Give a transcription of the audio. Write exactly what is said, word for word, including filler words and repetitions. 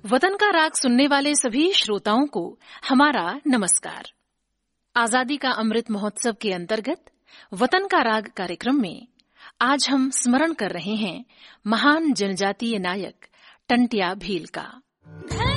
वतन का राग सुनने वाले सभी श्रोताओं को हमारा नमस्कार। आजादी का अमृत महोत्सव के अंतर्गत वतन का राग कार्यक्रम में आज हम स्मरण कर रहे हैं महान जनजातीय नायक टंट्या भील का।